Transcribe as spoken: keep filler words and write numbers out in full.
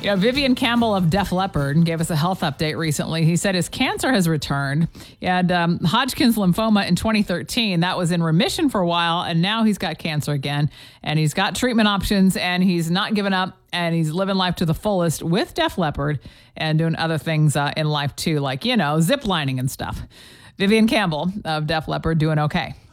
You know, Vivian Campbell of Def Leppard gave us a health update recently. He said his cancer has returned. He had um, Hodgkin's lymphoma in twenty thirteen. That was in remission for a while, and now he's got cancer again. And he's got treatment options, and he's not given up, and he's living life to the fullest with Def Leppard and doing other things uh, in life too, like, you know, zip lining and stuff. Vivian Campbell of Def Leppard doing okay.